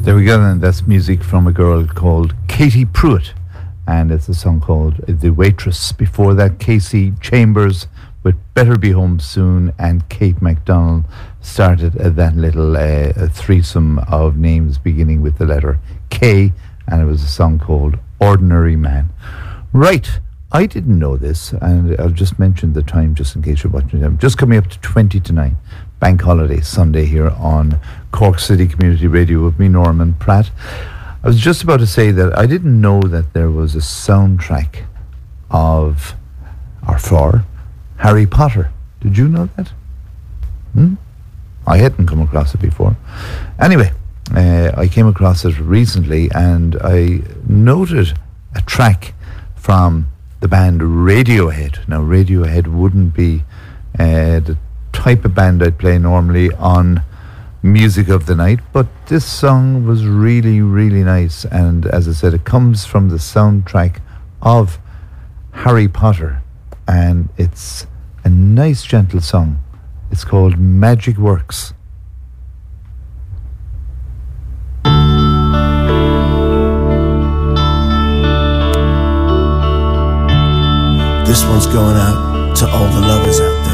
There we go, and that's music from a girl called Katie Pruitt, and it's a song called The Waitress. Before that, Casey Chambers with Better Be Home Soon, and Kate MacDonald started that little threesome of names beginning with the letter K, and it was a song called Ordinary Man. Right, I didn't know this, and I'll just mention the time just in case you're watching it. I'm just coming up to 20 to 9. Bank holiday Sunday here on Cork City Community Radio with me, Norman Pratt. I was just about to say that I didn't know that there was a soundtrack of, or for, Harry Potter. Did you know that? I hadn't come across it before. Anyway, I came across it recently, and I noted a track from the band Radiohead. Now, Radiohead wouldn't be the type of band I'd play normally on Music of the Night, but this song was really, really nice, and as I said, it comes from the soundtrack of Harry Potter, and it's a nice, gentle song. It's called Magic Works. This one's going out to all the lovers out there.